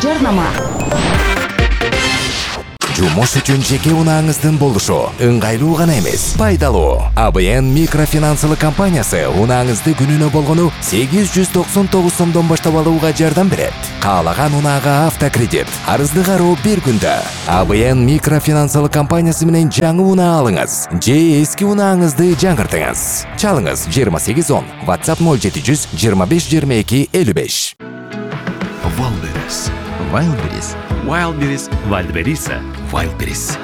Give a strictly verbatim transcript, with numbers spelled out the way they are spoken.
жарнама. Жумуш үчүн жеке унааңыздын болушу ыңгайлуу гана эмес, пайдалуу. А Б Н микрофинансылык компаниясы унааңызды күнүнө болгону сегиз жүз токсон тогуз сомдон баштап алууга жардам берет. Каалаган унаага автокредит, арызды кароо бир күндө. А Б Н микрофинансылык компаниясы менен жаңы унаа алыңыз же эски унааңызды жаңыртыңыз. Чалыңыз жыйырма сегиз он, WhatsApp ноль жети жүз жыйырма беш жыйырма эки элүү беш. Wildberries. Wildberries. Wildberries. Вальдберриса. Wildberries.